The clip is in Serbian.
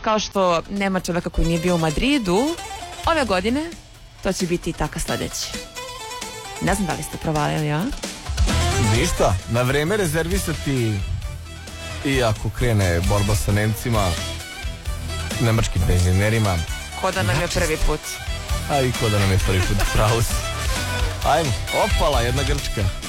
kao što nema čoveka koji nije bio u Madridu, ove godine to će biti i taka sledeći. Ne znam da li ste provalili, a? Ništa, na vreme rezervisati i ako krene borba sa Nemcima, nemačkim penzionerima. Ko da nam je prvi put. A i ko da nam je prvi put, pravo si. Ajmo, opala, jedna Grčka.